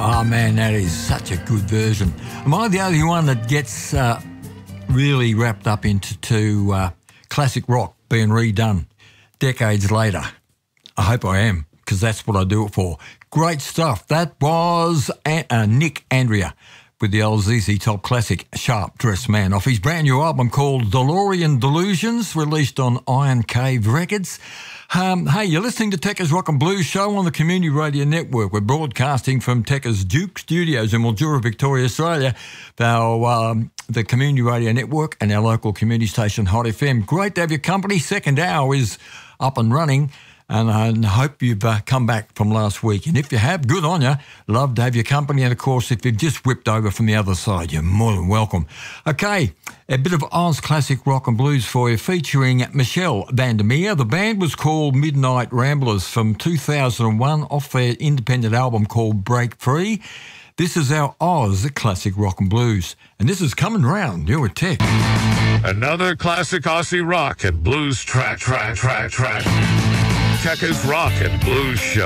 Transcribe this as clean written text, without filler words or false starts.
Oh man, that is such a good version. Am I the only one that gets really wrapped up into classic rock being redone decades later? I hope I am, because that's what I do it for. Great stuff. That was Nick Andrea with the old ZZ Top classic Sharp Dressed Man off his brand new album called DeLorean Delusions, released on Iron Cave Records. Hey, you're listening to Tekka's Rock and Blues Show on the Community Radio Network. We're broadcasting from Tekka's Duke Studios in Mildura, Victoria, Australia. The Community Radio Network and our local community station, Hot FM. Great to have your company. Second hour is up and running, and I hope you've come back from last week. And if you have, good on you. Love to have your company. And, of course, if you've just whipped over from the other side, you're more than welcome. Okay, a bit of Oz classic rock and blues for you, featuring Michelle Vandermeer. The band was called Midnight Ramblers from 2001 off their independent album called Break Free. This is our Oz classic rock and blues. And this is coming round. You're with Tech. Another classic Aussie rock and blues track. Tekka's Rock and Blues Show.